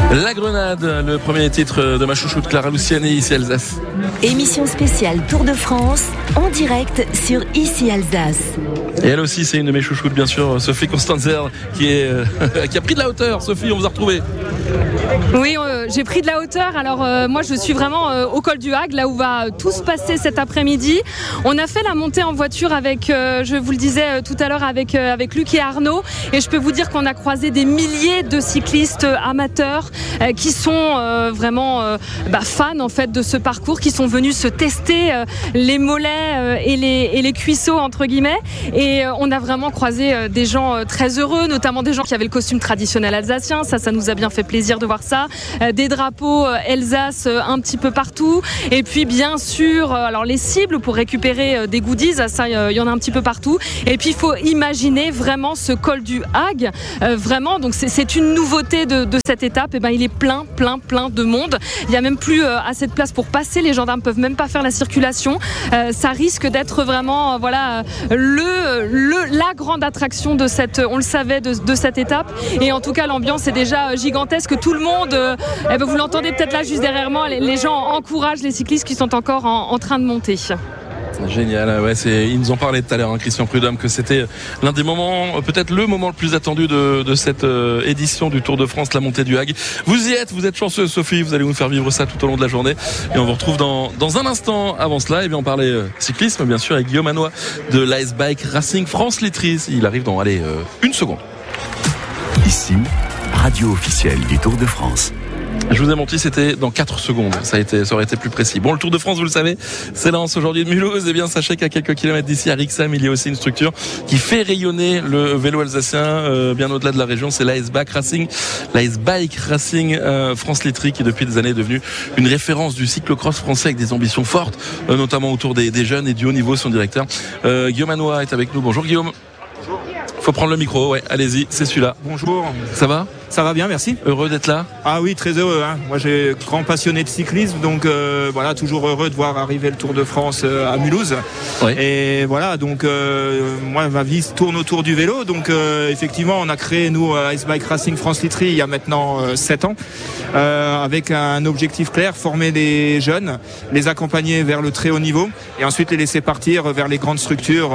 La Grenade, le premier titre de ma chouchoute Clara Luciani, ici Alsace. Émission spéciale Tour de France, en direct sur Ici Alsace. Et elle aussi, c'est une de mes chouchoutes, bien sûr, Sophie Constanzer, qui a pris de la hauteur. Sophie, on vous a retrouvé. Oui, j'ai pris de la hauteur. Alors moi, je suis vraiment au col du Hague, là où va tout se passer cet après-midi. On a fait la montée en voiture avec, je vous le disais tout à l'heure, avec Luc et Arnaud. Et je peux vous dire qu'on a croisé des milliers de cyclistes amateurs qui sont vraiment fans en fait de ce parcours, qui sont venus se tester les mollets et les cuisseaux entre guillemets. Et on a vraiment croisé des gens très heureux, notamment des gens qui avaient le costume traditionnel alsacien. Ça nous a bien fait plaisir de voir ça. Des drapeaux Alsace un petit peu partout. Et puis bien sûr, alors les cibles pour récupérer des goodies, ça il y en a un petit peu partout. Et puis il faut imaginer vraiment ce col du Hague, vraiment. Donc c'est une nouveauté de cette étape. Et ben il est plein de monde. Il y a même plus assez de place pour passer. Les gendarmes peuvent même pas faire la circulation. Ça risque d'être vraiment la grande attraction de cette, on le savait, de cette étape. Et en tout cas l'ambiance est déjà gigantesque. Tout le monde, vous l'entendez peut-être là juste derrière moi, les gens encouragent les cyclistes qui sont encore en train de monter. Génial, ouais, ils nous ont parlé tout à l'heure, Christian Prudhomme, que c'était l'un des moments, peut-être le moment le plus attendu de cette édition du Tour de France, la montée du Hague. Vous y êtes, vous êtes chanceuse Sophie, vous allez nous faire vivre ça tout au long de la journée. Et on vous retrouve dans un instant. Avant cela, on parlait cyclisme, bien sûr, avec Guillaume Hanois de l'Ice Bike Racing France Litry. Il arrive dans, une seconde. Ici, radio officielle du Tour de France. Je vous ai menti, c'était dans 4 secondes. Ça aurait été plus précis. Bon, le Tour de France, vous le savez, s'élance aujourd'hui de Mulhouse. Et bien, sachez qu'à quelques kilomètres d'ici, à Rixheim, il y a aussi une structure qui fait rayonner le vélo alsacien, bien au-delà de la région. C'est l'Ice Bike Racing France Litry, qui depuis des années est devenu une référence du cyclocross français avec des ambitions fortes, notamment autour des jeunes et du haut niveau. Son directeur, Guillaume Hanois, est avec nous. Bonjour Guillaume. Faut prendre le micro, ouais, allez-y, c'est celui-là. Bonjour. Ça va ? Ça va bien, merci. Heureux d'être là ? Ah oui, très heureux. Moi, j'ai grand passionné de cyclisme, donc toujours heureux de voir arriver le Tour de France à Mulhouse. Oui. Et voilà, donc moi, ma vie tourne autour du vélo. Donc effectivement, on a créé, nous, Ice Bike Racing France Litry, il y a maintenant 7 ans, avec un objectif clair, former les jeunes, les accompagner vers le très haut niveau, et ensuite les laisser partir vers les grandes structures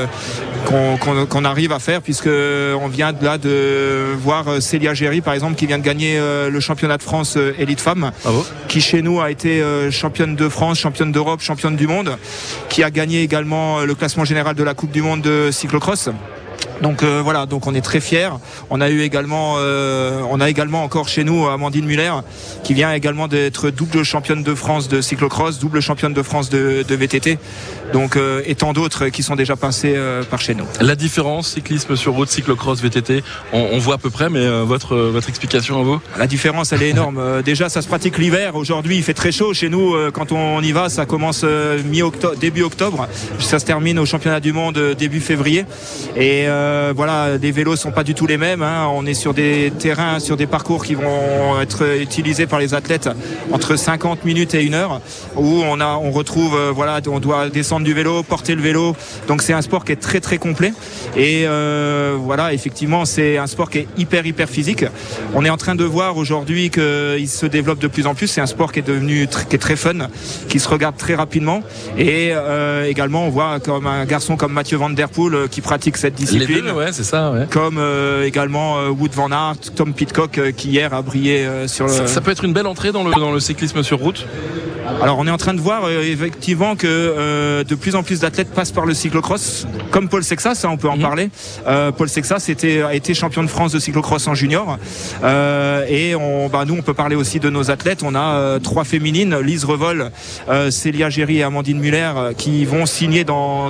qu'on arrive à faire, puisque on vient de voir Célia Géry, par exemple, qui vient de gagner le championnat de France élite femmes, qui chez nous a été championne de France, championne d'Europe, championne du monde, qui a gagné également le classement général de la Coupe du monde de cyclocross. Donc donc on est très fiers. On a également encore chez nous Amandine Muller, qui vient également d'être double championne de France de cyclocross, double championne de France de VTT. Donc et tant d'autres qui sont déjà passés par chez nous. La différence cyclisme sur route, cyclocross, VTT, on voit à peu près, mais votre explication à vous ? La différence, elle est énorme. Déjà, ça se pratique l'hiver. Aujourd'hui, il fait très chaud chez nous. Quand on y va, ça commence début octobre. Ça se termine au championnat du monde début février. Et les vélos sont pas du tout les mêmes. On est sur des terrains, sur des parcours qui vont être utilisés par les athlètes entre 50 minutes et 1 heure, où on retrouve, on doit descendre du vélo, porter le vélo. Donc c'est un sport qui est très très complet. Et effectivement, c'est un sport qui est hyper physique. On est en train de voir aujourd'hui qu'il se développe de plus en plus. C'est un sport qui est très fun, qui se regarde très rapidement. Et également, on voit comme un garçon comme Mathieu Van Der Poel qui pratique cette discipline. Les deux, ouais, c'est ça, ouais. Comme également Wout van Aert, Tom Pidcock qui hier a brillé sur le... Ça peut être une belle entrée dans le cyclisme sur route. Alors on est en train de voir effectivement que de plus en plus d'athlètes passent par le cyclocross, comme Paul Sexas, on peut en parler. Paul Sexas a été champion de France de cyclocross en junior. Et nous on peut parler aussi de nos athlètes. On a 3 féminines, Lise Revol, Célia Géry et Amandine Muller, qui vont signer dans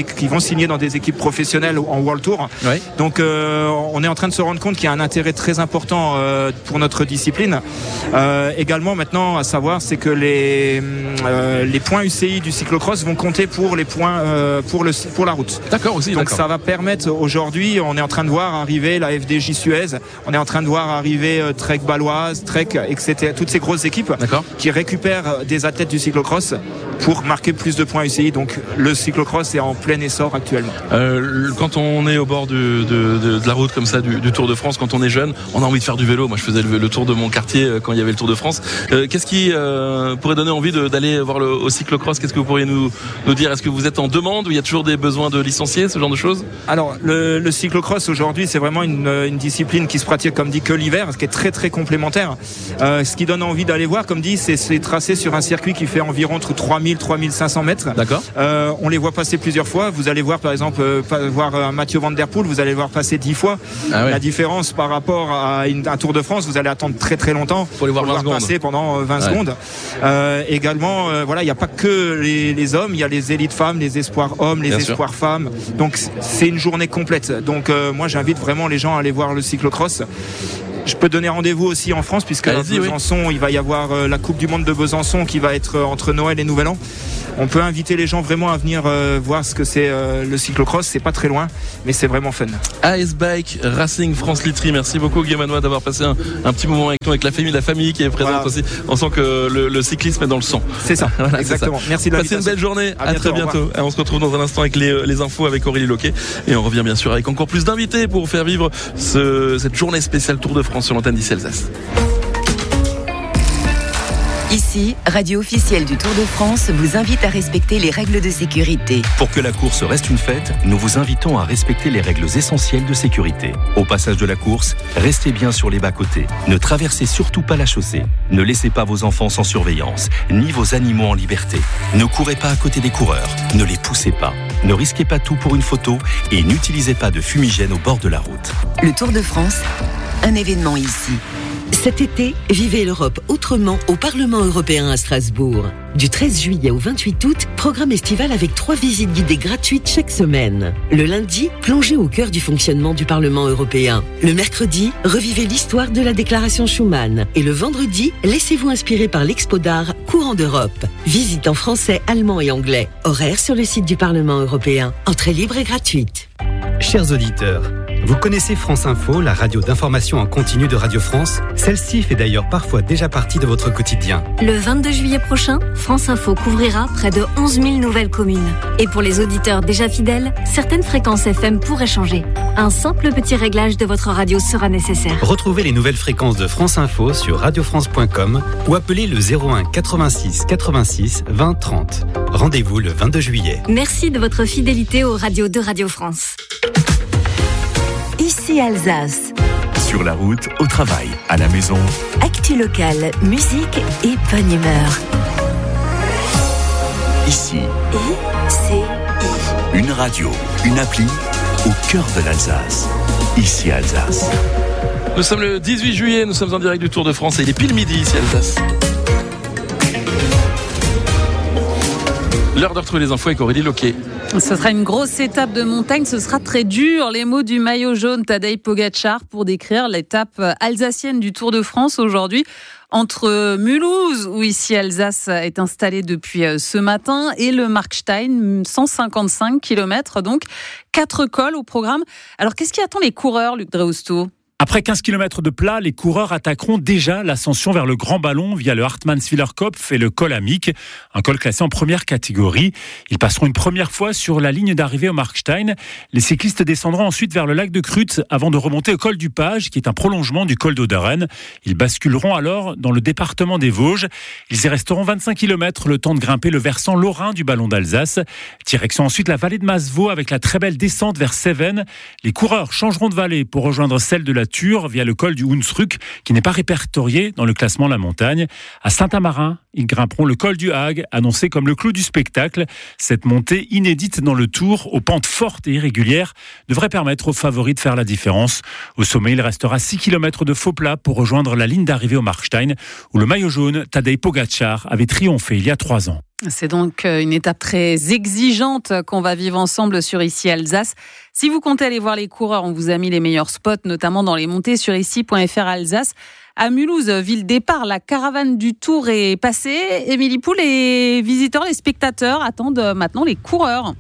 des équipes professionnelles en World Tour. Oui. Donc on est en train de se rendre compte qu'il y a un intérêt très important pour notre discipline. Également maintenant à savoir, c'est que les points UCI du cyclocross vont compter pour les points pour la route. D'accord aussi. Donc ça va permettre aujourd'hui, on est en train de voir arriver la FDJ Suez, on est en train de voir arriver Trek Baloise, Trek, etc. Toutes ces grosses équipes qui récupèrent des athlètes du cyclocross pour marquer plus de points à UCI. Donc le cyclocross est en plein essor actuellement. Quand on est au bord de la route comme ça du Tour de France, quand on est jeune, on a envie de faire du vélo. Moi je faisais le tour de mon quartier quand il y avait le Tour de France. Qu'est-ce qui pourrait donner envie d'aller voir au cyclocross? Qu'est-ce que vous pourriez nous dire? Est-ce que vous êtes en demande ou il y a toujours des besoins de licenciés, ce genre de choses? Alors le cyclocross aujourd'hui c'est vraiment une discipline qui se pratique comme dit que l'hiver, ce qui est très très complémentaire. Ce qui donne envie d'aller voir, comme dit, c'est tracé sur un circuit qui fait environ entre 3000 3500 mètres. D'accord. On les voit passer plusieurs fois. Vous allez voir par exemple voir Mathieu Van Der Poel, vous allez le voir passer 10 fois. Ah ouais. La différence par rapport à un Tour de France, vous allez attendre très très longtemps pour les voir passer pendant 20 secondes. Également, il n'y a pas que les hommes, il y a les élites femmes, les espoirs hommes, les espoirs femmes. Donc c'est une journée complète. Donc moi j'invite vraiment les gens à aller voir le cyclocross. Je peux donner rendez-vous aussi en France puisque à Besançon, il va y avoir la Coupe du Monde de Besançon qui va être entre Noël et Nouvel An. On peut inviter les gens vraiment à venir voir ce que c'est le cyclocross. C'est pas très loin, mais c'est vraiment fun. AS Bike Racing France Litry. Merci beaucoup Guillaume Manois d'avoir passé un petit moment avec nous, avec la famille qui est présente aussi. On sent que le cyclisme est dans le sang. C'est ça, exactement. C'est ça. Merci de l'invitation. Passez une belle journée. À très bientôt. On se retrouve dans un instant avec les infos avec Aurélie Loquet et on revient bien sûr avec encore plus d'invités pour faire vivre cette journée spéciale Tour de France sur l'antenne d'ICI Alsace. Ici, radio officielle du Tour de France vous invite à respecter les règles de sécurité. Pour que la course reste une fête, nous vous invitons à respecter les règles essentielles de sécurité. Au passage de la course, restez bien sur les bas-côtés. Ne traversez surtout pas la chaussée. Ne laissez pas vos enfants sans surveillance, ni vos animaux en liberté. Ne courez pas à côté des coureurs. Ne les poussez pas. Ne risquez pas tout pour une photo et n'utilisez pas de fumigène au bord de la route. Le Tour de France, un événement ici. Cet été, vivez l'Europe autrement au Parlement européen à Strasbourg. Du 13 juillet au 28 août, programme estival avec 3 visites guidées gratuites chaque semaine. Le lundi, plongez au cœur du fonctionnement du Parlement européen. Le mercredi, revivez l'histoire de la déclaration Schuman. Et le vendredi, laissez-vous inspirer par l'Expo d'art Courant d'Europe. Visite en français, allemand et anglais. Horaire sur le site du Parlement européen. Entrée libre et gratuite. Chers auditeurs, vous connaissez France Info, la radio d'information en continu de Radio France? Celle-ci fait d'ailleurs parfois déjà partie de votre quotidien. Le 22 juillet prochain, France Info couvrira près de 11 000 nouvelles communes. Et pour les auditeurs déjà fidèles, certaines fréquences FM pourraient changer. Un simple petit réglage de votre radio sera nécessaire. Retrouvez les nouvelles fréquences de France Info sur radiofrance.com ou appelez le 01 86 86 20 30. Rendez-vous le 22 juillet. Merci de votre fidélité aux radios de Radio France. Ici Alsace. Sur la route, au travail, à la maison. Actu locale, musique et bonne humeur. Ici. ICI. Une radio, une appli au cœur de l'Alsace. Ici Alsace. Nous sommes le 18 juillet, nous sommes en direct du Tour de France et il est pile midi ici Alsace. L'heure de retrouver les infos avec Aurélie Loquet. Ce sera une grosse étape de montagne, ce sera très dur. Les mots du maillot jaune Tadej Pogačar pour décrire l'étape alsacienne du Tour de France aujourd'hui. Entre Mulhouse, où ici Alsace est installée depuis ce matin, et le Markstein, 155 km, donc 4 cols au programme. Alors qu'est-ce qui attend les coureurs, Luc Dreusto ? Après 15 km de plat, les coureurs attaqueront déjà l'ascension vers le Grand Ballon via le Hartmannswillerkopf et le col Amick, un col classé en première catégorie. Ils passeront une première fois sur la ligne d'arrivée au Markstein. Les cyclistes descendront ensuite vers le lac de Crutz avant de remonter au col du Page, qui est un prolongement du col d'Oderen. Ils basculeront alors dans le département des Vosges. Ils y resteront 25 km, le temps de grimper le versant lorrain du Ballon d'Alsace. Direction ensuite la vallée de Masevaux avec la très belle descente vers Seven. Les coureurs changeront de vallée pour rejoindre celle de la via le col du Hunsrück, qui n'est pas répertorié dans le classement de la montagne. À Saint-Amarin, ils grimperont le col du Hague, annoncé comme le clou du spectacle. Cette montée inédite dans le Tour, aux pentes fortes et irrégulières, devrait permettre aux favoris de faire la différence. Au sommet, il restera 6 km de faux plat pour rejoindre la ligne d'arrivée au Markstein, où le maillot jaune, Tadej Pogačar, avait triomphé il y a 3 ans. C'est donc une étape très exigeante qu'on va vivre ensemble sur ICI Alsace. Si vous comptez aller voir les coureurs, on vous a mis les meilleurs spots, notamment dans les montées sur ici.fr Alsace. À Mulhouse, ville départ, la caravane du Tour est passée. Émilie Poul, les visiteurs, les spectateurs attendent maintenant les coureurs.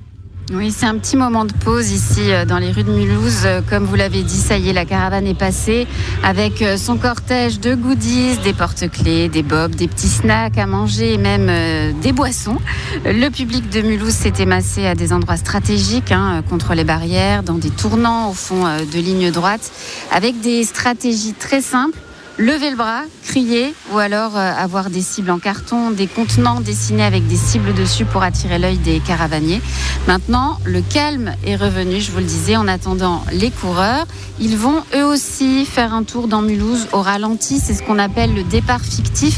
Oui, c'est un petit moment de pause ici dans les rues de Mulhouse. Comme vous l'avez dit, ça y est, la caravane est passée avec son cortège de goodies, des porte-clés, des bobs, des petits snacks à manger et même des boissons. Le public de Mulhouse s'est émassé à des endroits stratégiques, contre les barrières, dans des tournants au fond de ligne droite, avec des stratégies très simples. Lever le bras, crier ou alors avoir des cibles en carton, des contenants dessinés avec des cibles dessus pour attirer l'œil des caravaniers. Maintenant, le calme est revenu, je vous le disais, en attendant les coureurs. Ils vont eux aussi faire un tour dans Mulhouse au ralenti, c'est ce qu'on appelle le départ fictif,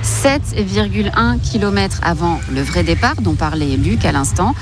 7,1 km avant le vrai départ dont parlait Luc à l'instant.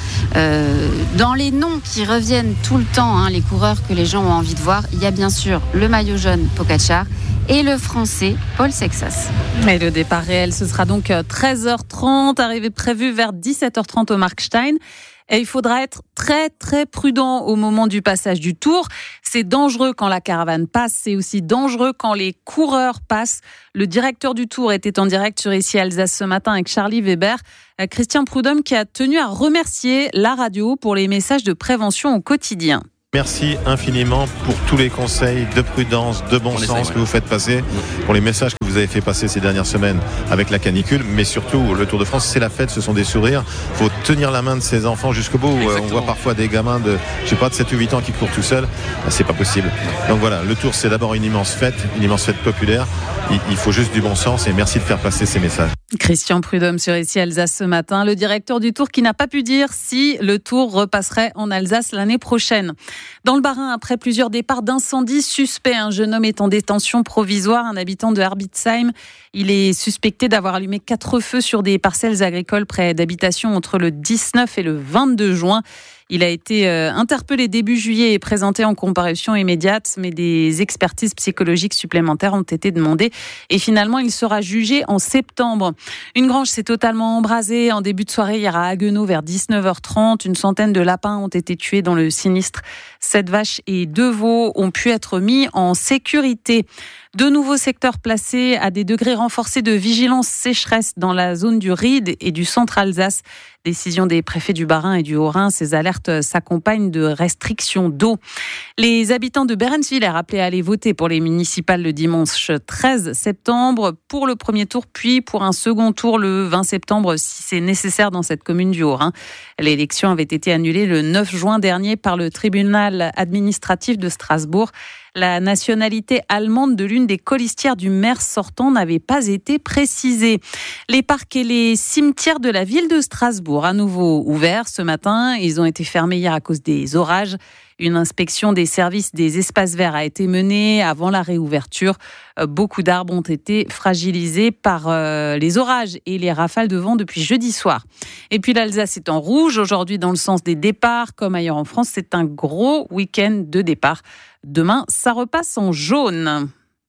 Dans les noms qui reviennent tout le temps, les coureurs que les gens ont envie de voir, il y a bien sûr le maillot jaune Pogačar et le français Paul Sexas. Et le départ réel, ce sera donc 13h30, arrivée prévue vers 17h30 au Markstein. Et il faudra être très très prudent au moment du passage du Tour. C'est dangereux quand la caravane passe, c'est aussi dangereux quand les coureurs passent. Le directeur du Tour était en direct sur Ici Alsace ce matin avec Charlie Weber. Christian Prudhomme qui a tenu à remercier la radio pour les messages de prévention au quotidien. Merci infiniment pour tous les conseils de prudence, de bon sens que vous faites passer, pour les messages que vous avez fait passer ces dernières semaines avec la canicule, mais surtout le Tour de France, c'est la fête, ce sont des sourires. Il faut tenir la main de ses enfants jusqu'au bout. On voit parfois des gamins de 7 ou 8 ans qui courent tout seuls. C'est pas possible. Donc voilà, le Tour, c'est d'abord une immense fête populaire. Il faut juste du bon sens et merci de faire passer ces messages. Christian Prudhomme sur Ici Alsace ce matin, le directeur du Tour qui n'a pas pu dire si le Tour repasserait en Alsace l'année prochaine. Dans le Bas-Rhin, après plusieurs départs d'incendie suspects, un jeune homme est en détention provisoire, un habitant de Herbitsheim. Il est suspecté d'avoir allumé 4 feux sur des parcelles agricoles près d'habitations entre le 19 et le 22 juin. Il a été interpellé début juillet et présenté en comparution immédiate, mais des expertises psychologiques supplémentaires ont été demandées. Et finalement, il sera jugé en septembre. Une grange s'est totalement embrasée en début de soirée hier à Haguenau vers 19h30. Une centaine de lapins ont été tués dans le sinistre. 7 vaches et 2 veaux ont pu être mis en sécurité. 2 nouveaux secteurs placés à des degrés renforcés de vigilance sécheresse dans la zone du Ried et du centre Alsace. Décision des préfets du Bas-Rhin et du Haut-Rhin. Ces alertes s'accompagnent de restrictions d'eau. Les habitants de Berenswiller appelés à aller voter pour les municipales le dimanche 13 septembre pour le premier tour, puis pour un second tour le 20 septembre si c'est nécessaire dans cette commune du Haut-Rhin. L'élection avait été annulée le 9 juin dernier par le tribunal administratif de Strasbourg. La nationalité allemande de l'une des colistières du maire sortant n'avait pas été précisée. Les parcs et les cimetières de la ville de Strasbourg, à nouveau ouverts ce matin. Ils ont été fermés hier à cause des orages. Une inspection des services des espaces verts a été menée avant la réouverture. Beaucoup d'arbres ont été fragilisés par les orages et les rafales de vent depuis jeudi soir. Et puis l'Alsace est en rouge aujourd'hui dans le sens des départs. Comme ailleurs en France, c'est un gros week-end de départ. Demain, ça repasse en jaune.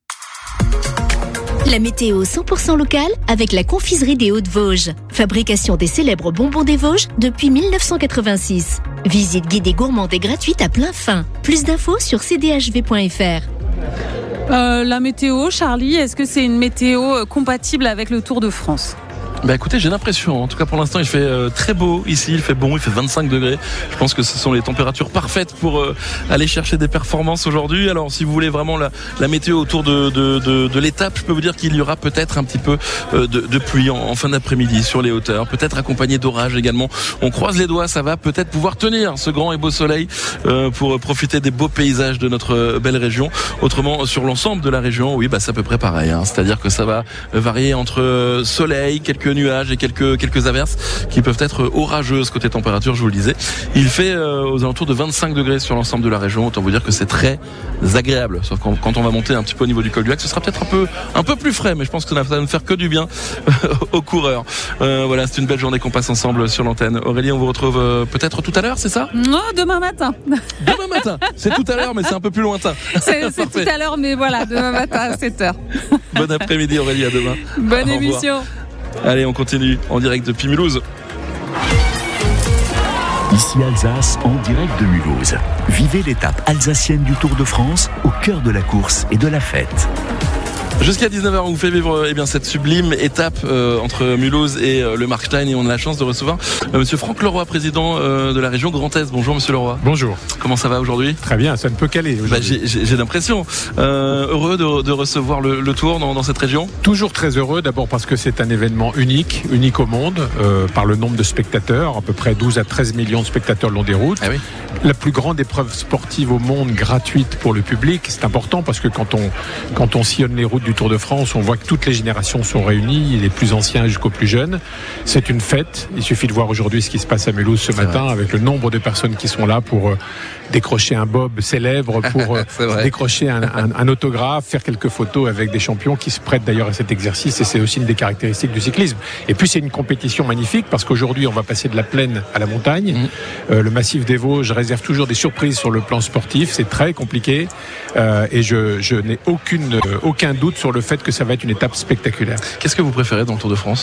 La météo 100% locale avec la confiserie des Hauts-de-Vosges. Fabrication des célèbres bonbons des Vosges depuis 1986. Visite guidée gourmande et gratuite à plein fin. Plus d'infos sur cdhv.fr. La météo, Charlie, est-ce que c'est une météo compatible avec le Tour de France ? Écoutez, j'ai l'impression, en tout cas pour l'instant il fait très beau ici, il fait bon, il fait 25 degrés. Je pense que ce sont les températures parfaites pour aller chercher des performances aujourd'hui. Alors si vous voulez vraiment la météo autour de l'étape, je peux vous dire qu'il y aura peut-être un petit peu de pluie en fin d'après-midi sur les hauteurs, peut-être accompagné d'orage également. On croise les doigts, ça va peut-être pouvoir tenir ce grand et beau soleil pour profiter des beaux paysages de notre belle région. Autrement, sur l'ensemble de la région, oui, c'est à peu près pareil. C'est-à-dire que ça va varier entre soleil, quelques nuages et quelques averses qui peuvent être orageuses côté température, je vous le disais. Il fait aux alentours de 25 degrés sur l'ensemble de la région. Autant vous dire que c'est très agréable. Sauf quand on va monter un petit peu au niveau du col du Lac, ce sera peut-être un peu plus frais, mais je pense que ça va ne faire que du bien aux coureurs. Voilà, c'est une belle journée qu'on passe ensemble sur l'antenne. Aurélie, on vous retrouve peut-être tout à l'heure, c'est ça ? Non, demain matin. Demain matin, c'est tout à l'heure, mais c'est un peu plus lointain. C'est tout à l'heure, mais voilà, demain matin à 7h. Bon après-midi Aurélie, à demain. Bonne émission. Allez, on continue en direct depuis Mulhouse. Ici Alsace, en direct de Mulhouse. Vivez l'étape alsacienne du Tour de France au cœur de la course et de la fête. Jusqu'à 19h, on vous fait vivre cette sublime étape entre Mulhouse et le Markstein, et on a la chance de recevoir monsieur Franck Leroy, président de la région Grand Est. Bonjour monsieur Leroy. Bonjour. Comment ça va aujourd'hui ? Très bien, ça ne peut qu'aller aujourd'hui. J'ai l'impression. Heureux de recevoir le Tour dans cette région ? Toujours très heureux, d'abord parce que c'est un événement unique au monde, par le nombre de spectateurs, à peu près 12 à 13 millions de spectateurs le long des routes. Ah oui. La plus grande épreuve sportive au monde, gratuite pour le public. C'est important parce que quand on sillonne les routes du Tour de France, on voit que toutes les générations sont réunies, les plus anciens jusqu'aux plus jeunes. C'est une fête. Il suffit de voir aujourd'hui ce qui se passe à Mulhouse ce matin, avec le nombre de personnes qui sont là pour décrocher un bob célèbre, pour décrocher un autographe, faire quelques photos avec des champions qui se prêtent d'ailleurs à cet exercice, et c'est aussi une des caractéristiques du cyclisme. Et puis c'est une compétition magnifique parce qu'aujourd'hui on va passer de la plaine à la montagne. Le massif des Vosges réserve toujours des surprises sur le plan sportif, c'est très compliqué, et je n'ai aucun doute sur le fait que ça va être une étape spectaculaire. Qu'est-ce que vous préférez dans le Tour de France ?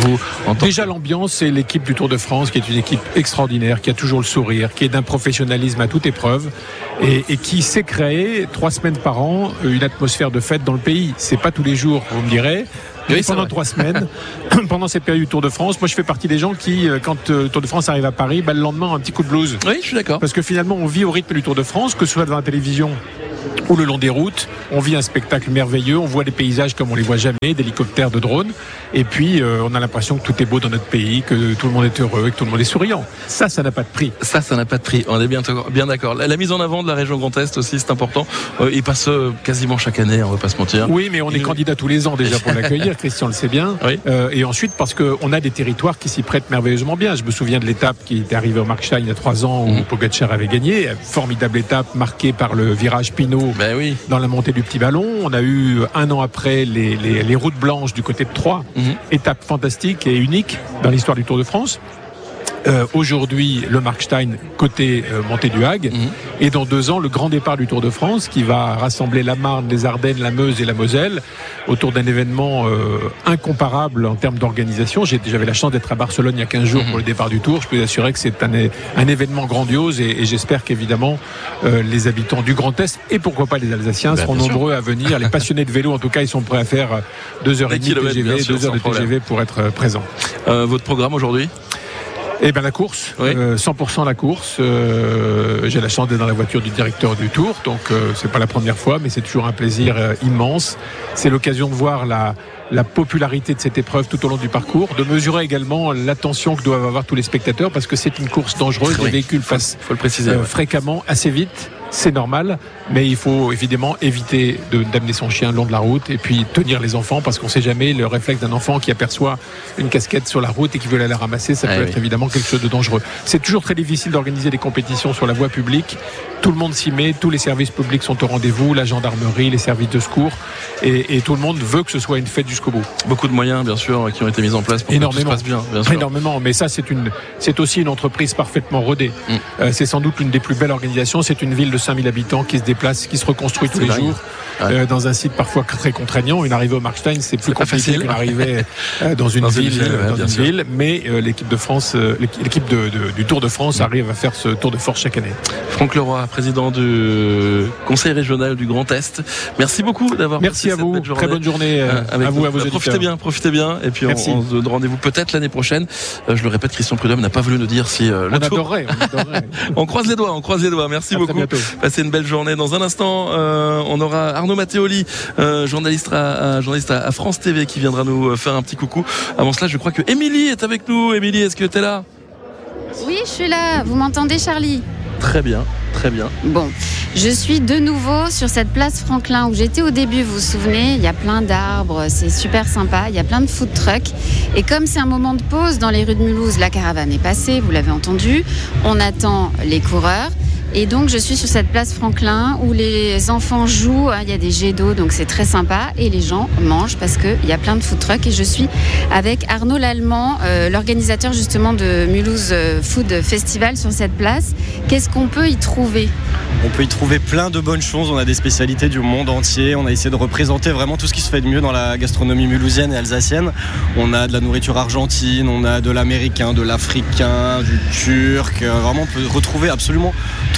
Déjà l'ambiance, et l'équipe du Tour de France qui est une équipe extraordinaire, qui a toujours le sourire, qui est d'un professionnalisme à toute épreuve, et qui sait créer 3 semaines par an une atmosphère de fête dans le pays. C'est pas tous les jours, vous me direz. Oui, pendant 3 semaines, pendant cette période du Tour de France, moi je fais partie des gens qui, quand le Tour de France arrive à Paris, le lendemain un petit coup de blues. Oui, je suis d'accord. Parce que finalement on vit au rythme du Tour de France, que ce soit devant la télévision ou le long des routes, on vit un spectacle merveilleux, on voit des paysages comme on les voit jamais, d'hélicoptères, de drones, et puis on a l'impression que tout est beau dans notre pays, que tout le monde est heureux et que tout le monde est souriant. Ça n'a pas de prix. Ça n'a pas de prix, on est bien d'accord. La mise en avant de la région Grand Est aussi, c'est important. Il passe quasiment chaque année, on va pas se mentir. Oui, mais on est candidat tous les ans déjà pour l'accueillir, Christian le sait bien. Oui. Et ensuite parce qu'on a des territoires qui s'y prêtent merveilleusement bien. Je me souviens de l'étape qui était arrivée au Markstein il y a 3 ans où Pogačar avait gagné. Formidable étape marquée par le virage Pinot dans la montée du Petit Ballon. On a eu 1 an après les routes blanches du côté de Troyes. Étape fantastique et unique dans l'histoire du Tour de France. Aujourd'hui le Markstein côté montée du Hague, et dans 2 ans le grand départ du Tour de France qui va rassembler la Marne, les Ardennes, la Meuse et la Moselle autour d'un événement incomparable en termes d'organisation. J'avais la chance d'être à Barcelone il y a 15 jours pour le départ du Tour. Je peux vous assurer que c'est un événement grandiose, et j'espère qu'évidemment les habitants du Grand Est, et pourquoi pas les Alsaciens, seront nombreux à venir. Les passionnés de vélo en tout cas, ils sont prêts à faire 2h30 de TGV, 2 heures de TGV pour être présents. Votre programme aujourd'hui ? Eh bien la course, 100% la course. J'ai la chance d'être dans la voiture du directeur du Tour, donc c'est pas la première fois, mais c'est toujours un plaisir immense. C'est l'occasion de voir la popularité de cette épreuve tout au long du parcours, de mesurer également l'attention que doivent avoir tous les spectateurs, parce que c'est une course dangereuse. Les véhicules passent faut le préciser, fréquemment, assez vite. C'est normal, mais il faut évidemment éviter d'amener son chien le long de la route, et puis tenir les enfants, parce qu'on ne sait jamais, le réflexe d'un enfant qui aperçoit une casquette sur la route et qui veut aller la ramasser, ça peut être évidemment quelque chose de dangereux. C'est toujours très difficile d'organiser des compétitions sur la voie publique. Tout le monde s'y met, tous les services publics sont au rendez-vous, la gendarmerie, les services de secours, et tout le monde veut que ce soit une fête jusqu'au bout. Beaucoup de moyens, bien sûr, qui ont été mis en place pour que tout se passe bien. Énormément, mais ça c'est aussi une entreprise parfaitement rodée. C'est sans doute l'une des plus belles organisations. C'est une ville de 5000 habitants qui se déplace, qui se reconstruit tous les jours, dans un site parfois très contraignant. Une arrivée au Markstein, c'est plus compliqué qu'une arrivée dans une ville, mais l'équipe de France, l'équipe du Tour de France arrive à faire ce Tour de force chaque année. Franck Leroy, président du Conseil régional du Grand Est. Merci beaucoup d'avoir passé cette belle journée. Très bonne journée à vous, à vos auditeurs. Profitez bien, et puis on se donne rendez-vous peut-être l'année prochaine. Je le répète, Christian Prudhomme n'a pas voulu nous dire si on adorerait. On croise les doigts. Merci beaucoup. Passez une belle journée. Dans un instant, on aura Arnaud Matteoli, journaliste à France TV, qui viendra nous faire un petit coucou. Avant cela, je crois que Émilie est avec nous. Émilie, est-ce que tu es là ? Oui, je suis là. Vous m'entendez, Charlie ? Très bien. Bon, je suis de nouveau sur cette place Franklin où j'étais au début, vous vous souvenez, il y a plein d'arbres, c'est super sympa, il y a plein de food trucks, et comme c'est un moment de pause dans les rues de Mulhouse, la caravane est passée, vous l'avez entendu, on attend les coureurs. Et donc je suis sur cette place Franklin où les enfants jouent, il y a des jets d'eau, donc c'est très sympa, et les gens mangent parce qu'il y a plein de food trucks, et je suis avec Arnaud Lallemand, l'organisateur justement de Mulhouse Food Festival sur cette place. Qu'est-ce qu'on peut y trouver ? On peut y trouver plein de bonnes choses, on a des spécialités du monde entier, on a essayé de représenter vraiment tout ce qui se fait de mieux dans la gastronomie mulhousienne et alsacienne. On a de la nourriture argentine, on a de l'américain, de l'africain, du turc, vraiment on peut retrouver absolument tout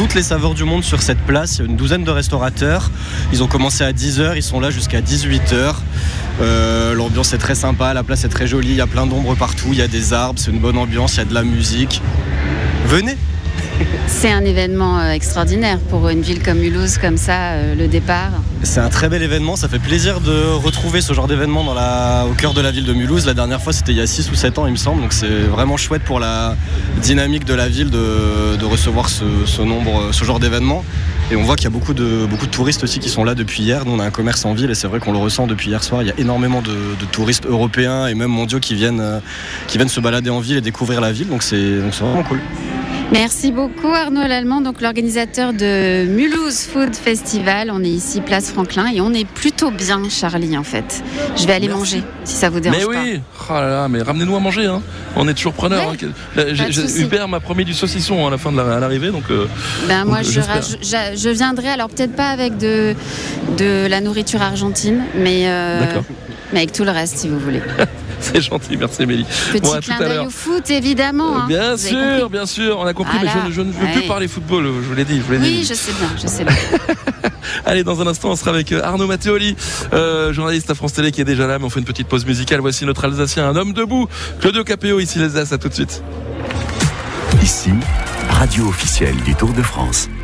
toutes les saveurs du monde sur cette place. Il y a une douzaine de restaurateurs. Ils ont commencé à 10h, ils sont là jusqu'à 18h. L'ambiance est très sympa, la place est très jolie, il y a plein d'ombres partout, il y a des arbres, c'est une bonne ambiance, il y a de la musique. Venez! C'est un événement extraordinaire pour une ville comme Mulhouse, comme ça, le départ. C'est un très bel événement, ça fait plaisir de retrouver ce genre d'événement au cœur de la ville de Mulhouse. La dernière fois c'était il y a 6 ou 7 ans il me semble, donc c'est vraiment chouette pour la dynamique de la ville de recevoir ce genre d'événement. Et on voit qu'il y a beaucoup de touristes aussi qui sont là depuis hier. Nous on a un commerce en ville et c'est vrai qu'on le ressent depuis hier soir. Il y a énormément de touristes européens et même mondiaux qui viennent se balader en ville et découvrir la ville, donc c'est vraiment cool. Merci beaucoup Arnaud Lallemand, donc l'organisateur de Mulhouse Food Festival. On est ici place Franklin et on est plutôt bien, Charlie, en fait. Je vais aller manger si ça vous dérange pas. Mais oui, oh là là, mais ramenez-nous à manger, hein. On est toujours preneurs. Ouais, hein. Hubert m'a promis du saucisson à la fin de l'arrivée, donc. Moi, je viendrai. Alors peut-être pas avec de la nourriture argentine, mais avec tout le reste, si vous voulez. C'est gentil, merci Amélie. Petit clin d'œil au foot, évidemment. Bien sûr, on a compris, mais je ne veux plus parler football, je vous l'ai dit. Oui, je sais bien. Allez, dans un instant, on sera avec Arnaud Matteoli, journaliste à France Télé qui est déjà là, mais on fait une petite pause musicale. Voici notre Alsacien, un homme debout, Claudio Capéo, ici les As, à tout de suite. Ici, radio officielle du Tour de France.